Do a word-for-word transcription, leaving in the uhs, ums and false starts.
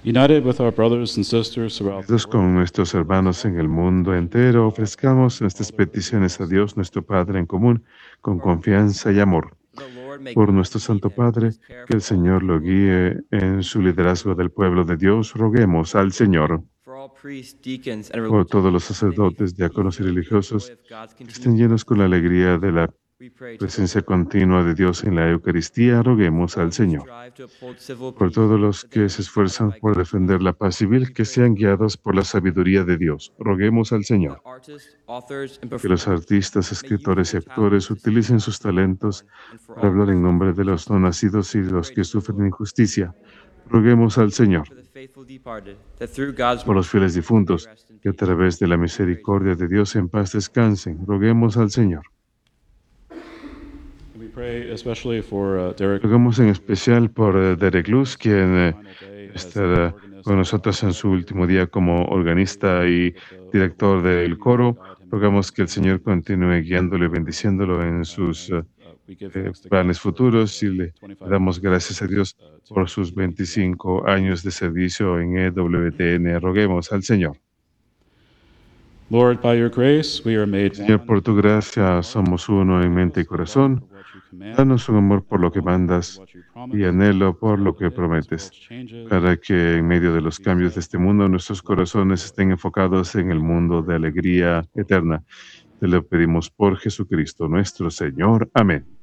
United with our brothers and sisters throughout the Unidos world, con nuestros hermanos en el mundo entero, ofrezcamos nuestras peticiones a Dios, nuestro Padre en común, con confianza y amor. Por nuestro Santo Padre, que el Señor lo guíe en su liderazgo del pueblo de Dios, roguemos al Señor. Por todos los sacerdotes, diáconos y religiosos, que estén llenos con la alegría de la presencia continua de Dios en la Eucaristía, roguemos al Señor. Por todos los que se esfuerzan por defender la paz civil, que sean guiados por la sabiduría de Dios, roguemos al Señor. Que los artistas, escritores y actores utilicen sus talentos para hablar en nombre de los no nacidos y de los que sufren injusticia, roguemos al Señor. Por los fieles difuntos, que a través de la misericordia de Dios en paz descansen, roguemos al Señor. we pray especially for uh, Derek, Rogamos en especial por eh, Derek Luz, quien eh, estará con nosotros en su último día como organista y director del coro. Rogamos que el Señor continúe guiándolo y bendiciéndolo en sus eh, we give eh, thanks to God planes for futuros y his le twenty-five damos years gracias a Dios uh, to por sus veinticinco años de servicio en E W T N. Roguemos al Señor. Lord, by your grace we are made Señor, one por tu gracia somos uno en mente y corazón. for what you command, Danos un amor por lo que mandas what you y promise, anhelo por lo que as well prometes, changes, para que en medio de los cambios de este mundo nuestros corazones estén enfocados en el mundo de alegría eterna. Te lo pedimos por Jesucristo nuestro Señor. Amén.